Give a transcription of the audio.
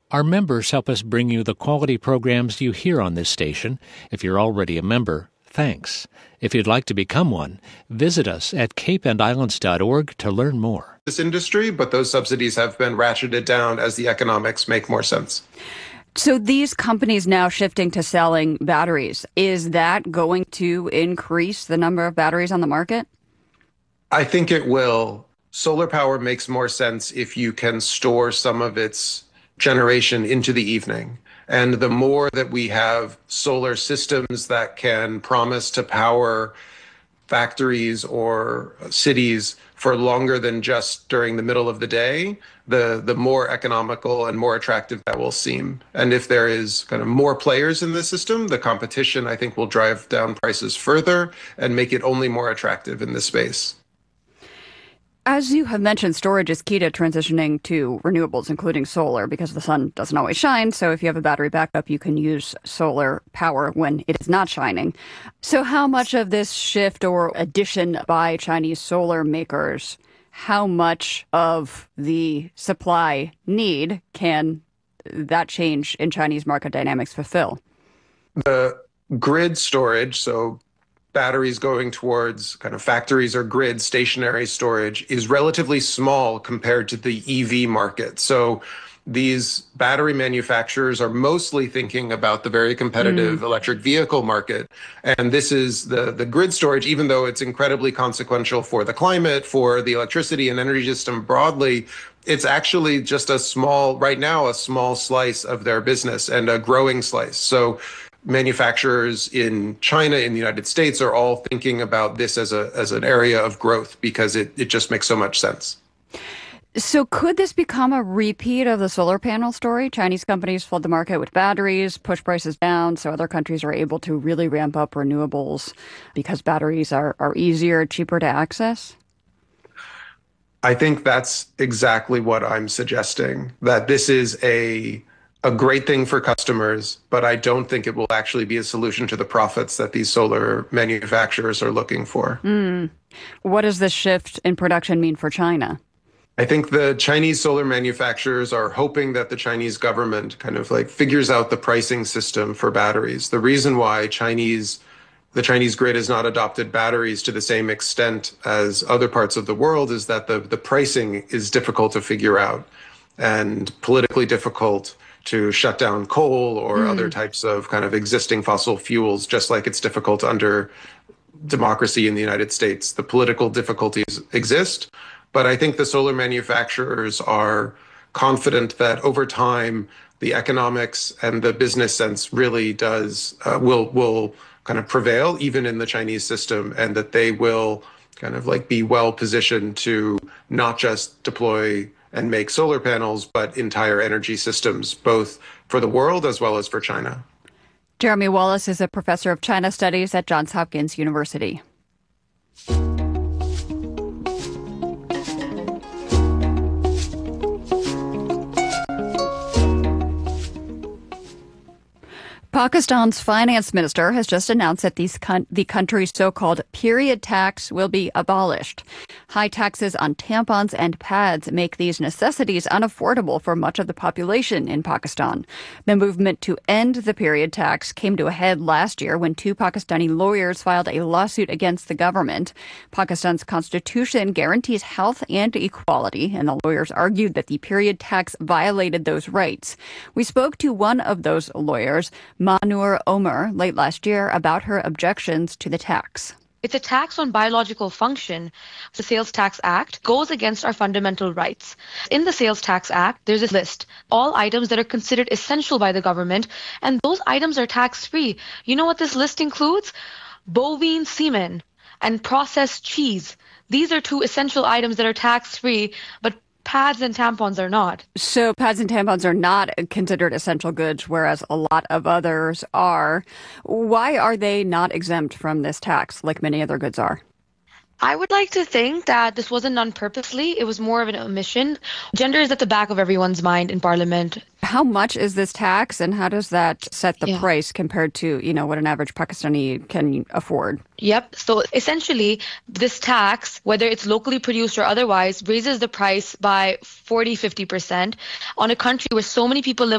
Our members help us bring you the quality programs you hear on this station. If you're already a member, thanks. If you'd like to become one, visit us at capeandislands.org to learn more. This industry, but those subsidies have been ratcheted down as the economics make more sense. So these companies now shifting to selling batteries, is that going to increase the number of batteries on the market? I think it will. Solar power makes more sense if you can store some of its generation into the evening. And the more that we have solar systems that can promise to power factories or cities for longer than just during the middle of the day, the more economical and more attractive that will seem. And if there is kind of more players in the system, the competition, I think, will drive down prices further and make it only more attractive in this space. As you have mentioned, storage is key to transitioning to renewables, including solar, because the sun doesn't always shine. So if you have a battery backup, you can use solar power when it is not shining. So how much of this shift or addition by Chinese solar makers, how much of the supply need can that change in Chinese market dynamics fulfill? The grid storage, so batteries going towards kind of factories or grid stationary storage, is relatively small compared to the EV market. So these battery manufacturers are mostly thinking about the very competitive electric vehicle market. And this is the grid storage, even though it's incredibly consequential for the climate, for the electricity and energy system broadly, it's actually just right now, a small slice of their business and a growing slice. So manufacturers in China, in the United States, are all thinking about this as an area of growth because it just makes so much sense. So could this become a repeat of the solar panel story? Chinese companies flood the market with batteries, push prices down, so other countries are able to really ramp up renewables because batteries are easier, cheaper to access? I think that's exactly what I'm suggesting, that this is a great thing for customers, but I don't think it will actually be a solution to the profits that these solar manufacturers are looking for. What does this shift in production mean for China? I think the Chinese solar manufacturers are hoping that the Chinese government kind of figures out the pricing system for batteries. The reason why the Chinese grid has not adopted batteries to the same extent as other parts of the world is that the pricing is difficult to figure out and politically difficult to shut down coal or other types of kind of existing fossil fuels, just like it's difficult under democracy in the United States. The political difficulties exist, but I think the solar manufacturers are confident that over time, the economics and the business sense really will kind of prevail even in the Chinese system, and that they will kind of be well positioned to not just deploy and make solar panels, but entire energy systems, both for the world as well as for China. Jeremy Wallace is a professor of China Studies at Johns Hopkins University. Pakistan's finance minister has just announced that the country's so-called period tax will be abolished. High taxes on tampons and pads make these necessities unaffordable for much of the population in Pakistan. The movement to end the period tax came to a head last year when two Pakistani lawyers filed a lawsuit against the government. Pakistan's constitution guarantees health and equality, and the lawyers argued that the period tax violated those rights. We spoke to one of those lawyers, Manur Omer, late last year about her objections to the tax. It's a tax on biological function. The Sales Tax Act goes against our fundamental rights. In the Sales Tax Act, there's a list, all items that are considered essential by the government, and those items are tax-free. You know what this list includes? Bovine semen and processed cheese. These are two essential items that are tax-free, but pads and tampons are not. So pads and tampons are not considered essential goods, whereas a lot of others are. Why are they not exempt from this tax like many other goods are? I would like to think that this wasn't done purposely. It was more of an omission. Gender is at the back of everyone's mind in Parliament. How much is this tax, and how does that set the price compared to, what an average Pakistani can afford? Yep. So essentially, this tax, whether it's locally produced or otherwise, raises the price by 40-50% on a country where so many people live